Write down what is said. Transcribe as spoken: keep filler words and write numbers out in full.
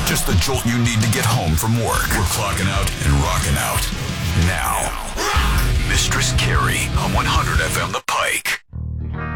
Just the jolt you need to get home from work. We're clocking out and rocking out. Now, Mistress Carrie on one hundred F M.